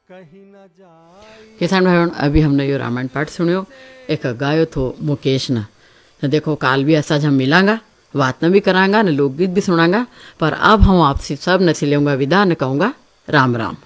किसान भाई अभी हमने यो रामायण पाठ सुनियो एक गायो थो मुकेश न तो देखो काल भी ऐसा हम मिलांगा बात न भी करांगा न लोकगीत भी सुनांगा पर अब हम आपसे सब न सिलेंगा विदा न कहूँगा राम राम।